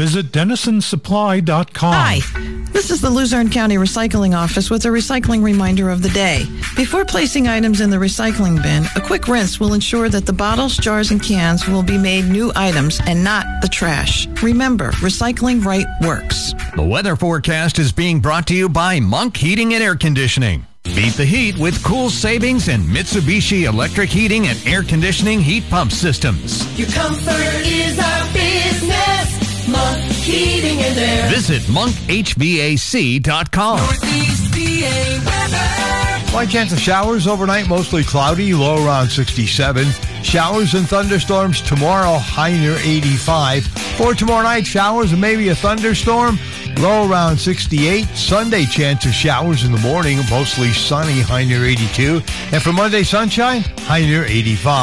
visit DenisonSupply.com. Hi, this is the Luzerne County Recycling Office with a recycling reminder of the day. Before placing items in the recycling bin, a quick rinse will ensure that the bottles, jars, and cans will be made new items and not the trash. Remember, recycling right works. The weather forecast is being brought to you by Monk Heating and Air Conditioning. Beat the heat with cool savings and Mitsubishi electric heating and air conditioning heat pump systems. Your comfort is our business. Monk Heating and Air. Visit monkhvac.com. Northeast PA weather. Slight chance of showers overnight, mostly cloudy, low around 67. Showers and thunderstorms tomorrow, high near 85. For tomorrow night, showers and maybe a thunderstorm, low around 68. Sunday, chance of showers in the morning, mostly sunny, high near 82. And for Monday, sunshine, high near 85.